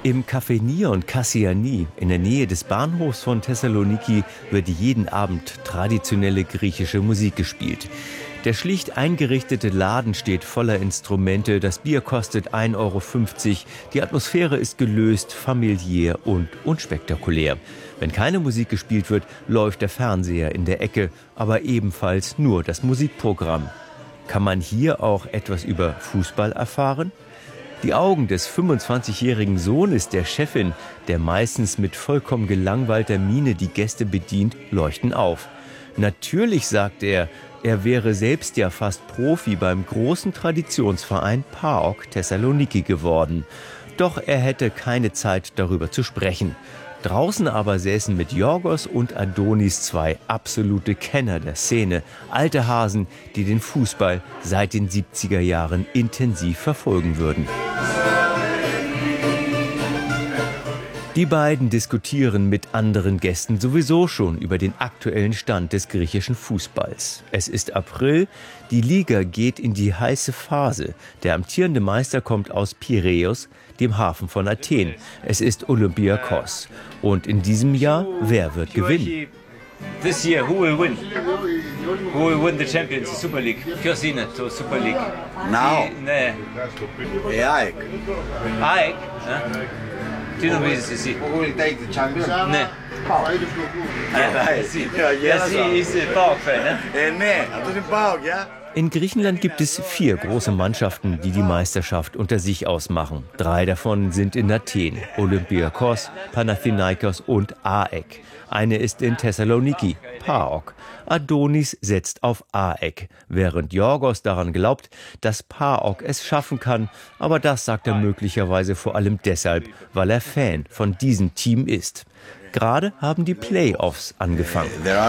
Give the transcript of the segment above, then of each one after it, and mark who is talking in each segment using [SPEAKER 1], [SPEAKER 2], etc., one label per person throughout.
[SPEAKER 1] Im Café Nion Kassiani in der Nähe des Bahnhofs von Thessaloniki wird jeden Abend traditionelle griechische Musik gespielt. Der schlicht eingerichtete Laden steht voller Instrumente, das Bier kostet 1,50 €, die Atmosphäre ist gelöst, familiär und unspektakulär. Wenn keine Musik gespielt wird, läuft der Fernseher in der Ecke, aber ebenfalls nur das Musikprogramm. Kann man hier auch etwas über Fußball erfahren? Die Augen des 25-jährigen Sohnes der Chefin, der meistens mit vollkommen gelangweilter Miene die Gäste bedient, leuchten auf. Natürlich, sagt er wäre selbst ja fast Profi beim großen Traditionsverein PAOK Thessaloniki geworden. Doch er hätte keine Zeit, darüber zu sprechen. Draußen aber säßen mit Yorgos und Adonis zwei absolute Kenner der Szene, alte Hasen, die den Fußball seit den 70er Jahren intensiv verfolgen würden. Die beiden diskutieren mit anderen Gästen sowieso schon über den aktuellen Stand des griechischen Fußballs. Es ist April, die Liga geht in die heiße Phase. Der amtierende Meister kommt aus Piräus, dem Hafen von Athen. Es ist Olympiakos. Und in diesem Jahr, wer wird gewinnen?
[SPEAKER 2] This year, who will win? Who will win the Champions, the Super League? Ποιος είναι το Super League?
[SPEAKER 3] Now?
[SPEAKER 2] Ναι.
[SPEAKER 3] ΑΕΚ.
[SPEAKER 2] ΑΕΚ? Τι νομίζεις εσύ?
[SPEAKER 3] Who will take the champion?
[SPEAKER 2] Ναι. Εσύ είσαι PAOK-Fan, ne?
[SPEAKER 3] Ναι, αυτό είναι PAOK, ja?
[SPEAKER 1] In Griechenland gibt es 4 große Mannschaften, die die Meisterschaft unter sich ausmachen. 3 davon sind in Athen, Olympiakos, Panathinaikos und AEK. Eine ist in Thessaloniki, PAOK. Adonis setzt auf AEK, während Yorgos daran glaubt, dass PAOK es schaffen kann. Aber das sagt er möglicherweise vor allem deshalb, weil er Fan von diesem Team ist. Gerade haben die Playoffs angefangen.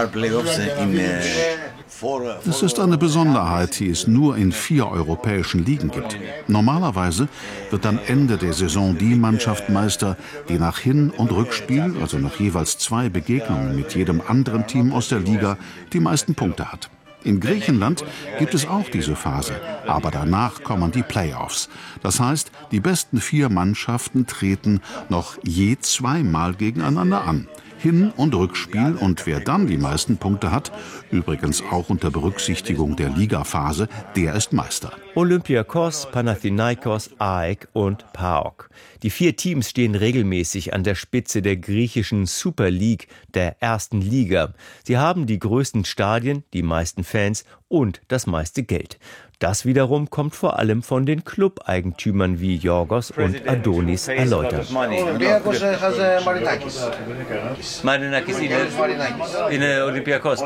[SPEAKER 4] Es ist eine Besonderheit, die es nur in 4 europäischen Ligen gibt. Normalerweise wird am Ende der Saison die Mannschaft Meister, die nach Hin- und Rückspiel, also nach jeweils 2 Begegnungen mit jedem anderen Team aus der Liga, die meisten Punkte hat. In Griechenland gibt es auch diese Phase, aber danach kommen die Playoffs. Das heißt, die besten 4 Mannschaften treten noch je 2-mal gegeneinander an. Hin- und Rückspiel, und wer dann die meisten Punkte hat, übrigens auch unter Berücksichtigung der Ligaphase, der ist Meister.
[SPEAKER 1] Olympiakos, Panathinaikos, AEK und PAOK. Die 4 Teams stehen regelmäßig an der Spitze der griechischen Super League, der ersten Liga. Sie haben die größten Stadien, die meisten Fans und das meiste Geld. Das wiederum kommt vor allem von den Club-Eigentümern, wie Yorgos und Adonis erläutern.
[SPEAKER 2] Marinakis είναι Olympiakos.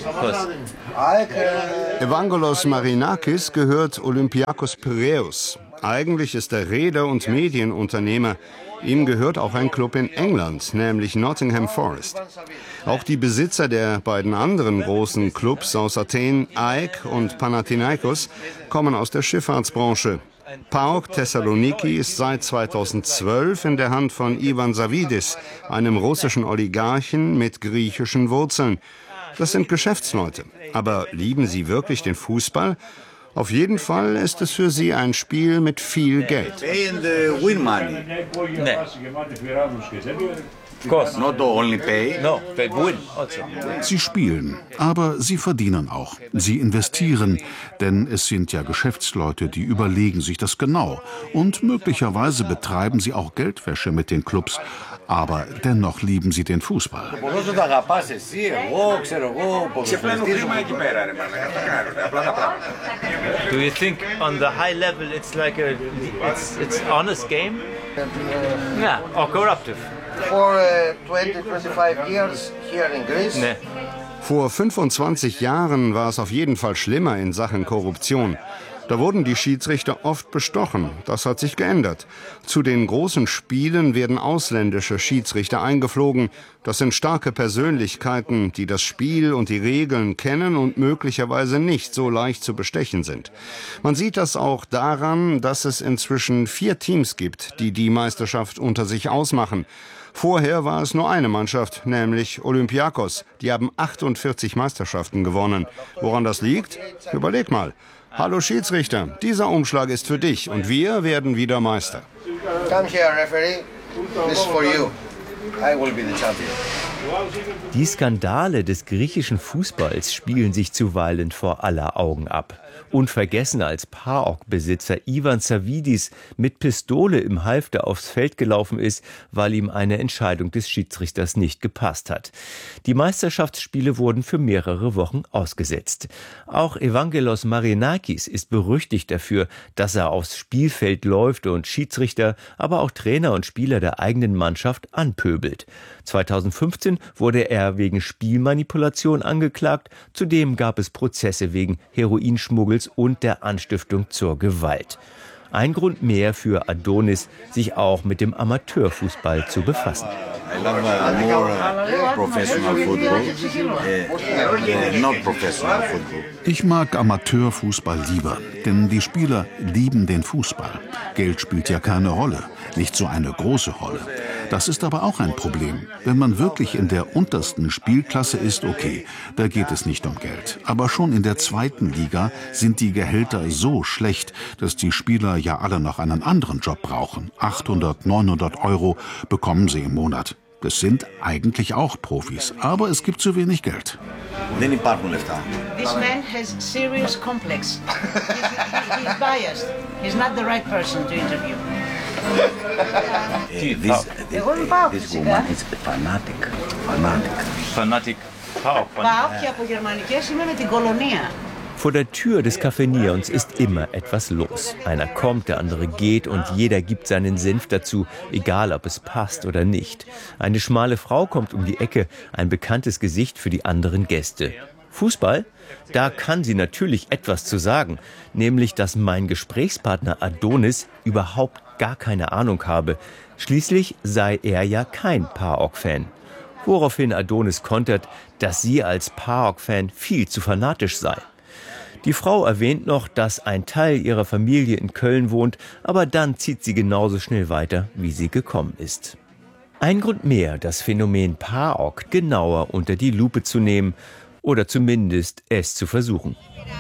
[SPEAKER 5] Evangelos Marinakis gehört Olympiakos Piräus. Eigentlich ist er Reeder und Medienunternehmer. Ihm gehört auch ein Club in England, nämlich Nottingham Forest. Auch die Besitzer der beiden anderen großen Clubs aus Athen, AEK und Panathinaikos, kommen aus der Schifffahrtsbranche. PAOK Thessaloniki ist seit 2012 in der Hand von Ivan Savidis, einem russischen Oligarchen mit griechischen Wurzeln. Das sind Geschäftsleute. Aber lieben sie wirklich den Fußball? Auf jeden Fall ist es für sie ein Spiel mit viel Geld.
[SPEAKER 3] Not only pay.
[SPEAKER 2] No, they win also.
[SPEAKER 4] Sie spielen, aber sie verdienen auch. Sie investieren, denn es sind ja Geschäftsleute, die überlegen sich das genau. Und möglicherweise betreiben sie auch Geldwäsche mit den Clubs. Aber dennoch lieben sie den Fußball.
[SPEAKER 2] Do you think on the high level it's like it's honest game? Yeah, or corruptive?
[SPEAKER 6] For 20-25 years here in Greece.
[SPEAKER 2] Nee.
[SPEAKER 5] Vor 25 Jahren war es auf jeden Fall schlimmer in Sachen Korruption. Da wurden die Schiedsrichter oft bestochen. Das hat sich geändert. Zu den großen Spielen werden ausländische Schiedsrichter eingeflogen. Das sind starke Persönlichkeiten, die das Spiel und die Regeln kennen und möglicherweise nicht so leicht zu bestechen sind. Man sieht das auch daran, dass es inzwischen 4 Teams gibt, die die Meisterschaft unter sich ausmachen. Vorher war es nur eine Mannschaft, nämlich Olympiakos. Die haben 48 Meisterschaften gewonnen. Woran das liegt? Überleg mal. Hallo Schiedsrichter, dieser Umschlag ist für dich und wir werden wieder Meister.
[SPEAKER 6] Come here, referee. This is for you. I will be the champion.
[SPEAKER 1] Die Skandale des griechischen Fußballs spielen sich zuweilen vor aller Augen ab. Unvergessen, als PAOK-Besitzer Ivan Savvidis mit Pistole im Halfter aufs Feld gelaufen ist, weil ihm eine Entscheidung des Schiedsrichters nicht gepasst hat. Die Meisterschaftsspiele wurden für mehrere Wochen ausgesetzt. Auch Evangelos Marinakis ist berüchtigt dafür, dass er aufs Spielfeld läuft und Schiedsrichter, aber auch Trainer und Spieler der eigenen Mannschaft anpöbelt. 2015 wurde er wegen Spielmanipulation angeklagt. Zudem gab es Prozesse wegen Heroinschmuggels und der Anstiftung zur Gewalt. Ein Grund mehr für Adonis, sich auch mit dem Amateurfußball zu befassen.
[SPEAKER 3] I love more professional football, not professional football.
[SPEAKER 4] Ich mag Amateurfußball lieber, denn die Spieler lieben den Fußball. Geld spielt ja keine Rolle, nicht so eine große Rolle. Das ist aber auch ein Problem. Wenn man wirklich in der untersten Spielklasse ist, okay, da geht es nicht um Geld. Aber schon in der zweiten Liga sind die Gehälter so schlecht, dass die Spieler ja alle noch einen anderen Job brauchen. 800, 900 € bekommen sie im Monat. Das sind eigentlich auch Profis, aber es gibt zu wenig Geld.
[SPEAKER 3] Δεν υπάρχουν λεφτά.
[SPEAKER 7] This man has serious complex. He's biased. He's not the right person to interview.
[SPEAKER 3] This woman is a fanatic.
[SPEAKER 2] Fanatic PAOK.
[SPEAKER 7] Πάω και από γερμανικές είμαι με την κολονία.
[SPEAKER 1] Vor der Tür des Café-Nions ist immer etwas los. Einer kommt, der andere geht und jeder gibt seinen Senf dazu, egal ob es passt oder nicht. Eine schmale Frau kommt um die Ecke, ein bekanntes Gesicht für die anderen Gäste. Fußball? Da kann sie natürlich etwas zu sagen, nämlich, dass mein Gesprächspartner Adonis überhaupt gar keine Ahnung habe. Schließlich sei er ja kein PAOK-Fan. Woraufhin Adonis kontert, dass sie als PAOK-Fan viel zu fanatisch sei. Die Frau erwähnt noch, dass ein Teil ihrer Familie in Köln wohnt, aber dann zieht sie genauso schnell weiter, wie sie gekommen ist. Ein Grund mehr, das Phänomen PAOK genauer unter die Lupe zu nehmen oder zumindest es zu versuchen.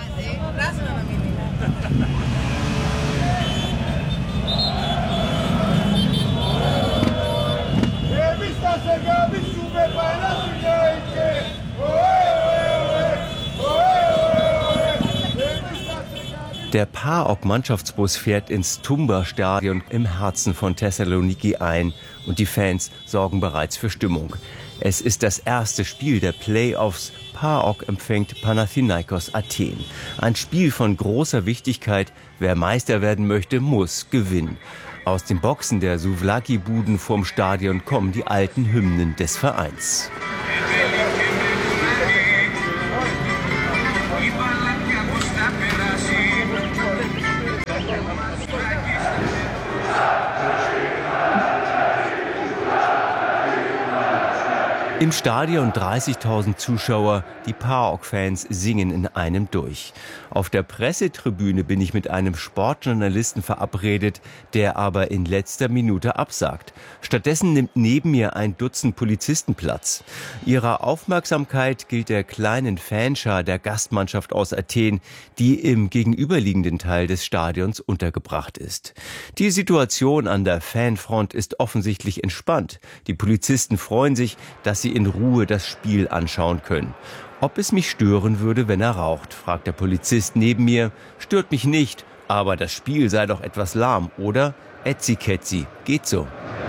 [SPEAKER 1] Der PAOK-Mannschaftsbus fährt ins Tumba-Stadion im Herzen von Thessaloniki ein und die Fans sorgen bereits für Stimmung. Es ist das erste Spiel der Playoffs. PAOK empfängt Panathinaikos Athen. Ein Spiel von großer Wichtigkeit. Wer Meister werden möchte, muss gewinnen. Aus den Boxen der Souvlaki-Buden vorm Stadion kommen die alten Hymnen des Vereins. Im Stadion 30.000 Zuschauer, die PAOK-Fans singen in einem durch. Auf der Pressetribüne bin ich mit einem Sportjournalisten verabredet, der aber in letzter Minute absagt. Stattdessen nimmt neben mir ein Dutzend Polizisten Platz. Ihrer Aufmerksamkeit gilt der kleinen Fanschar der Gastmannschaft aus Athen, die im gegenüberliegenden Teil des Stadions untergebracht ist. Die Situation an der Fanfront ist offensichtlich entspannt. Die Polizisten freuen sich, dass sie in Ruhe das Spiel anschauen können. Ob es mich stören würde, wenn er raucht, fragt der Polizist neben mir. Stört mich nicht, aber das Spiel sei doch etwas lahm, oder? Etzi-ketzi, geht so.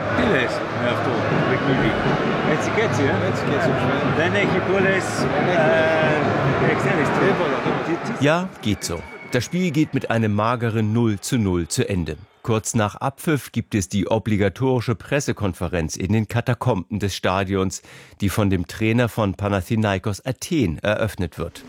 [SPEAKER 1] Ja, geht so. Das Spiel geht mit einem mageren 0:0 zu Ende. Kurz nach Abpfiff gibt es die obligatorische Pressekonferenz in den Katakomben des Stadions, die von dem Trainer von Panathinaikos Athen eröffnet wird.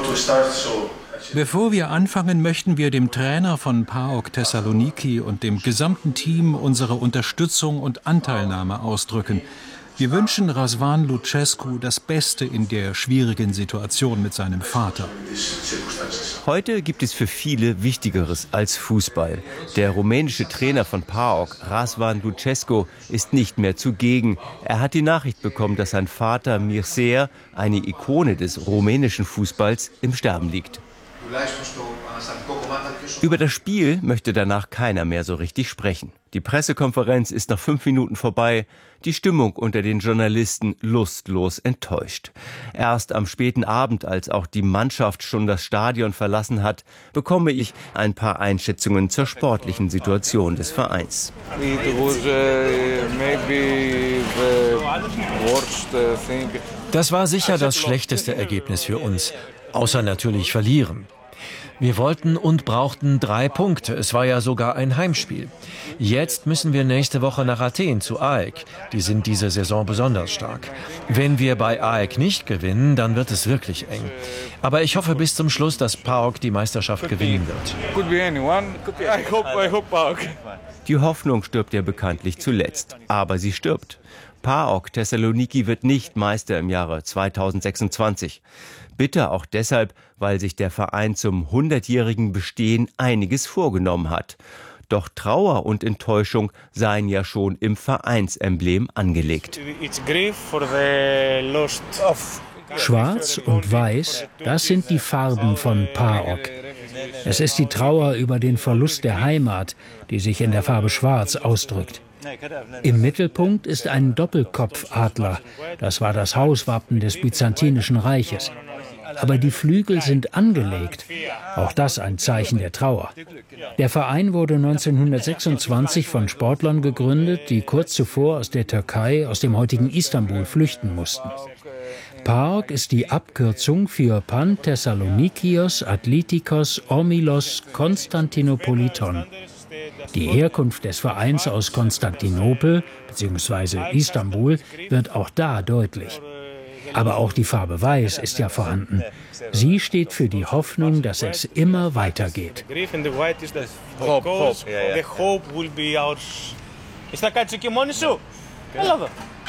[SPEAKER 8] Bevor wir anfangen, möchten wir dem Trainer von PAOK Thessaloniki und dem gesamten Team unsere Unterstützung und Anteilnahme ausdrücken. Wir wünschen Razvan Lucescu das Beste in der schwierigen Situation mit seinem Vater.
[SPEAKER 1] Heute gibt es für viele Wichtigeres als Fußball. Der rumänische Trainer von PAOK, Razvan Lucescu, ist nicht mehr zugegen. Er hat die Nachricht bekommen, dass sein Vater Mircea, eine Ikone des rumänischen Fußballs, im Sterben liegt. Über das Spiel möchte danach keiner mehr so richtig sprechen. Die Pressekonferenz ist nach 5 Minuten vorbei, die Stimmung unter den Journalisten lustlos enttäuscht. Erst am späten Abend, als auch die Mannschaft schon das Stadion verlassen hat, bekomme ich ein paar Einschätzungen zur sportlichen Situation des Vereins.
[SPEAKER 9] Das war sicher das schlechteste Ergebnis für uns, außer natürlich verlieren. Wir wollten und brauchten 3 Punkte. Es war ja sogar ein Heimspiel. Jetzt müssen wir nächste Woche nach Athen zu AEK. Die sind diese Saison besonders stark. Wenn wir bei AEK nicht gewinnen, dann wird es wirklich eng. Aber ich hoffe bis zum Schluss, dass PAOK die Meisterschaft gewinnen wird.
[SPEAKER 1] Die Hoffnung stirbt ja bekanntlich zuletzt. Aber sie stirbt. PAOK Thessaloniki wird nicht Meister im Jahre 2026. Bitter auch deshalb, weil sich der Verein zum 100-jährigen Bestehen einiges vorgenommen hat. Doch Trauer und Enttäuschung seien ja schon im Vereinsemblem angelegt.
[SPEAKER 10] Schwarz und Weiß, das sind die Farben von PAOK. Es ist die Trauer über den Verlust der Heimat, die sich in der Farbe Schwarz ausdrückt. Im Mittelpunkt ist ein Doppelkopfadler. Das war das Hauswappen des Byzantinischen Reiches. Aber die Flügel sind angelegt. Auch das ein Zeichen der Trauer. Der Verein wurde 1926 von Sportlern gegründet, die kurz zuvor aus der Türkei, aus dem heutigen Istanbul, flüchten mussten. PAOK ist die Abkürzung für Panthessalonikios Athletikos Ormilos Konstantinopoliton. Die Herkunft des Vereins aus Konstantinopel bzw. Istanbul wird auch da deutlich. Aber auch die Farbe Weiß ist ja vorhanden. Sie steht für die Hoffnung, dass es immer weitergeht.
[SPEAKER 2] Hope.